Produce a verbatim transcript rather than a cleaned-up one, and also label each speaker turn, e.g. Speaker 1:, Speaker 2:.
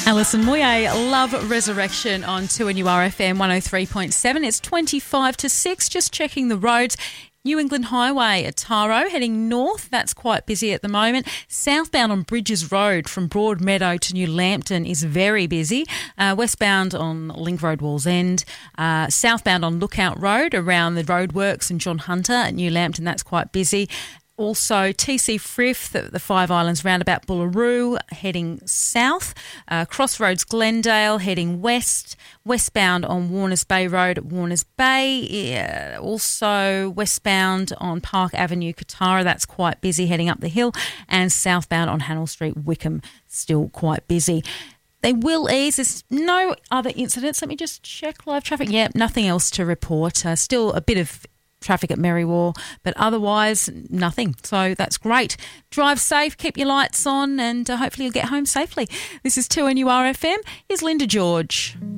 Speaker 1: Alison Moye, Love Resurrection on two N U R F M one oh three point seven. It's twenty-five to six, just checking the roads. New England Highway at Taro, heading north, that's quite busy at the moment. Southbound on Bridges Road from Broadmeadow to New Lambton is very busy. Uh, westbound on Link Road, Walls End. Uh, southbound on Lookout Road around the roadworks and John Hunter at New Lambton, that's quite busy. Also, T C Frith, the, the Five Islands roundabout Bullaroo, heading south. Uh, Crossroads Glendale, heading west. Westbound on Warners Bay Road at Warners Bay. Yeah, also, westbound on Park Avenue, Katara, that's quite busy, heading up the hill. And southbound on Hannell Street, Wickham, still quite busy. They will ease. There's no other incidents. Let me just check live traffic. Yeah, nothing else to report. Uh, still a bit of traffic at Merriwar, but otherwise nothing. So that's great. Drive safe, keep your lights on, and uh, hopefully you'll get home safely. This is two N U R F M. Here's Linda George.